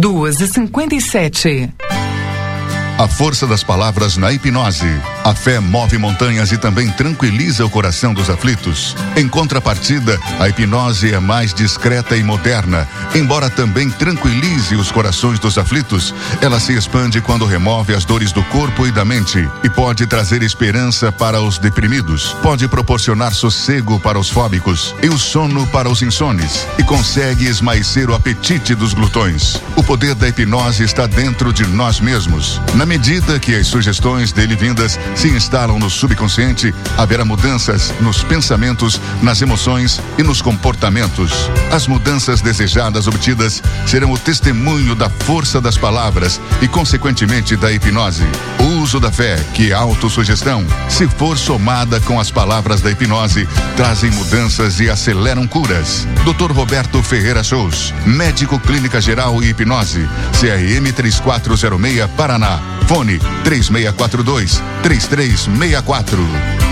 2h57. A força das palavras na hipnose. A fé move montanhas e também tranquiliza o coração dos aflitos. Em contrapartida, a hipnose é mais discreta e moderna. Embora também tranquilize os corações dos aflitos, ela se expande quando remove as dores do corpo e da mente e pode trazer esperança para os deprimidos. Pode proporcionar sossego para os fóbicos e o sono para os insones e consegue esmaecer o apetite dos glutões. O poder da hipnose está dentro de nós mesmos. Na medida que as sugestões dele vindas se instalam no subconsciente, haverá mudanças nos pensamentos, nas emoções e nos comportamentos. As mudanças desejadas obtidas serão o testemunho da força das palavras e, consequentemente, da hipnose. O uso da fé, que é a autossugestão, se for somada com as palavras da hipnose, trazem mudanças e aceleram curas. Dr. Roberto Ferreira Shows, médico clínica geral e hipnose, CRM 3406, Paraná. Fone 3642-3364.